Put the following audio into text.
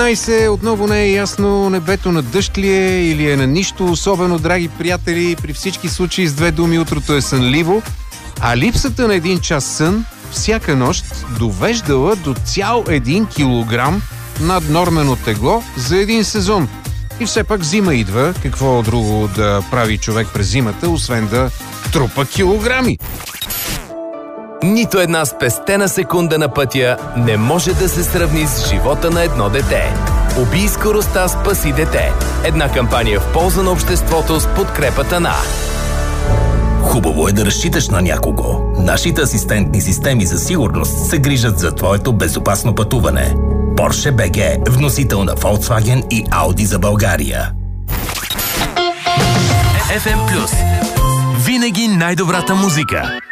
Отново не е ясно небето на дъжд ли е или е на нищо особено, драги приятели. При всички случаи с две думи утрото е сънливо, а липсата на 1 час сън всяка нощ довеждала до цял 1 килограм наднормено тегло за един сезон. И все пак зима идва. Какво друго да прави човек през зимата, освен да трупа килограми? Нито една спестена секунда на пътя не може да се сравни с живота на едно дете. Убий скоростта, спаси дете. Една кампания в полза на обществото с подкрепата на... Хубаво е да разчиташ на някого. Нашите асистентни системи за сигурност се грижат за твоето безопасно пътуване. Porsche BG, вносител на Volkswagen и Audi за България. FM Plus. Винаги най-добрата музика.